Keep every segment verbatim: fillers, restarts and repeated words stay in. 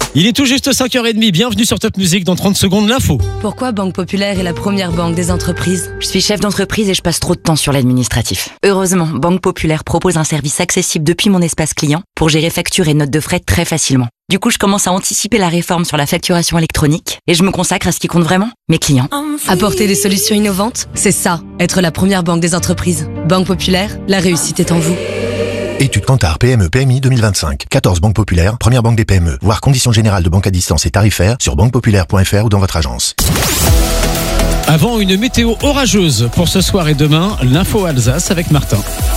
Il est tout juste cinq heures trente, bienvenue sur Top Music dans trente secondes l'info. Pourquoi Banque Populaire est la première banque des entreprises ? Je suis chef d'entreprise et je passe trop de temps sur l'administratif. Heureusement, Banque Populaire propose un service accessible depuis mon espace client pour gérer factures et notes de frais très facilement. Du coup, je commence à anticiper la réforme sur la facturation électronique et je me consacre à ce qui compte vraiment, mes clients. Apporter des solutions innovantes, c'est ça, être la première banque des entreprises. Banque Populaire, la réussite est en vous. Étude Kantar P M E P M I deux mille vingt-cinq. quatorze banques populaires, première banque des P M E. Voir conditions générales de banque à distance et tarifaires sur banque populaire point f r ou dans votre agence. Avant une météo orageuse pour ce soir et demain, l'info Alsace avec Martin.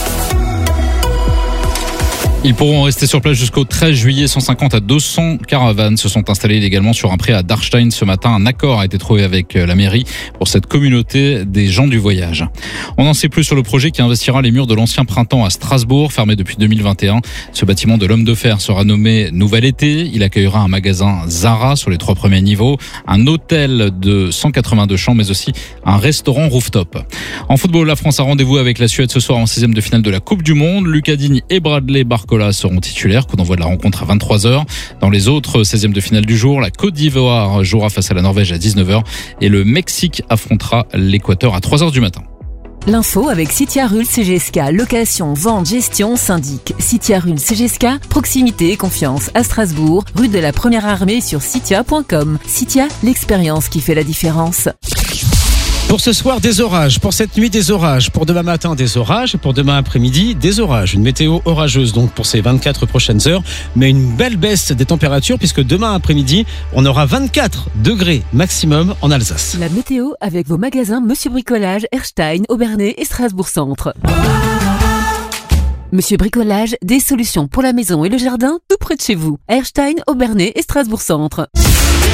Ils pourront rester sur place jusqu'au treize juillet. cent cinquante à deux cents caravanes se sont installées illégalement sur un pré à Dachstein ce matin. Un accord a été trouvé avec la mairie pour cette communauté des gens du voyage. On en sait plus sur le projet qui investira les murs de l'ancien printemps à Strasbourg, fermé depuis deux mille vingt et un. Ce bâtiment de l'homme de fer sera nommé Nouvel Été. Il accueillera un magasin Zara sur les trois premiers niveaux, un hôtel de cent quatre-vingt-deux chambres, mais aussi un restaurant rooftop. En football, la France a rendez-vous avec la Suède ce soir en seizième de finale de la Coupe du Monde. Lucas Digne et Bradley Barcola seront titulaires. Coup d'envoi de la rencontre à vingt-trois heures. Dans les autres seizièmes de finale du jour, la Côte d'Ivoire jouera face à la Norvège à dix-neuf heures et le Mexique affrontera l'Équateur à trois heures du matin. L'info avec Citia Rul C G S K, location, vente, gestion, syndic. Citia Rul C G S K, proximité et confiance à Strasbourg, rue de la Première Armée sur citia point com. Citia, l'expérience qui fait la différence. Pour ce soir, des orages. Pour cette nuit, des orages. Pour demain matin, des orages. Et pour demain après-midi, des orages. Une météo orageuse donc pour ces vingt-quatre prochaines heures. Mais une belle baisse des températures puisque demain après-midi, on aura vingt-quatre degrés maximum en Alsace. La météo avec vos magasins Monsieur Bricolage, Erstein, Aubernais et Strasbourg Centre. Monsieur Bricolage, des solutions pour la maison et le jardin tout près de chez vous. Erstein, Aubernais et Strasbourg Centre.